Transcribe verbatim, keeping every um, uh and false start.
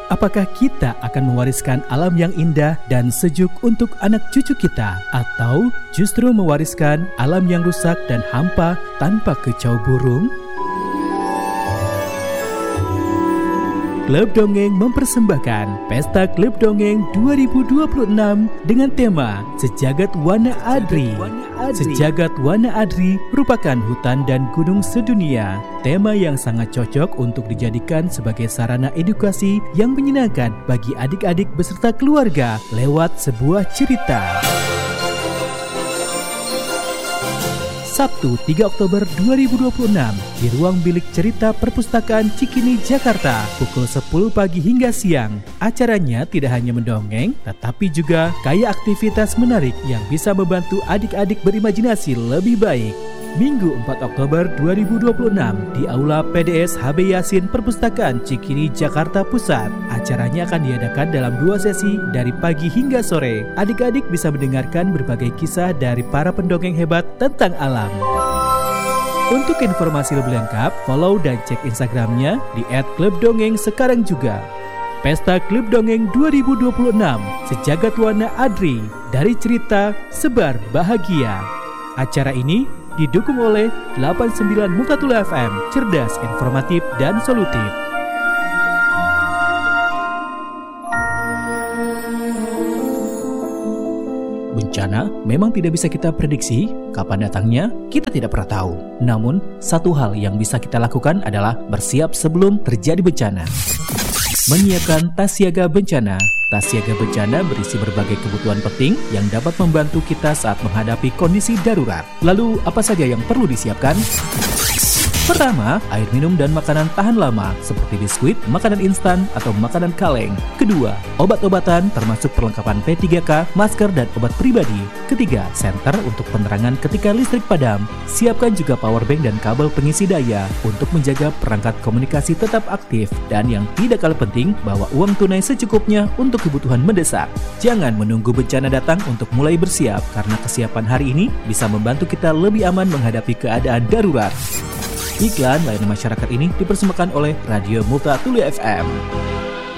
Apakah kita akan mewariskan alam yang indah dan sejuk untuk anak cucu kita, atau justru mewariskan alam yang rusak dan hampa tanpa kicau burung? Klub Dongeng mempersembahkan Pesta Klub Dongeng dua ribu dua puluh enam dengan tema Sejagat Wana Adri. Sejagat Wana Adri merupakan hutan dan gunung sedunia. Tema yang sangat cocok untuk dijadikan sebagai sarana edukasi yang menyenangkan bagi adik-adik beserta keluarga lewat sebuah cerita. Sabtu tiga Oktober dua ribu dua puluh enam di Ruang Bilik Cerita Perpustakaan Cikini, Jakarta pukul sepuluh pagi hingga siang. Acaranya tidak hanya mendongeng, tetapi juga kaya aktivitas menarik yang bisa membantu adik-adik berimajinasi lebih baik. Minggu empat Oktober dua ribu dua puluh enam di Aula P D S H B Yasin Perpustakaan Cikini, Jakarta Pusat. Acaranya akan diadakan dalam dua sesi dari pagi hingga sore. Adik-adik bisa mendengarkan berbagai kisah dari para pendongeng hebat tentang alam. Untuk informasi lebih lengkap, follow dan cek Instagramnya di et klub dongeng sekarang juga. Pesta Klub Dongeng dua ribu dua puluh enam, Sejagat Wana Adri, dari cerita sebar bahagia. Acara ini didukung oleh delapan puluh sembilan Muqtatul F M, cerdas, informatif, dan solutif. Bencana memang tidak bisa kita prediksi, kapan datangnya kita tidak pernah tahu. Namun, satu hal yang bisa kita lakukan adalah bersiap sebelum terjadi bencana. Menyiapkan tas siaga bencana. Tas siaga bencana berisi berbagai kebutuhan penting yang dapat membantu kita saat menghadapi kondisi darurat. Lalu, apa saja yang perlu disiapkan? Pertama, air minum dan makanan tahan lama seperti biskuit, makanan instan, atau makanan kaleng. Kedua, obat-obatan termasuk perlengkapan P tiga K, masker, dan obat pribadi. Ketiga, senter untuk penerangan ketika listrik padam. Siapkan juga power bank dan kabel pengisi daya untuk menjaga perangkat komunikasi tetap aktif. Dan yang tidak kalah penting, bawa uang tunai secukupnya untuk kebutuhan mendesak. Jangan menunggu bencana datang untuk mulai bersiap, karena kesiapan hari ini bisa membantu kita lebih aman menghadapi keadaan darurat. Iklan layanan masyarakat ini dipersembahkan oleh Radio Muqtatul F M.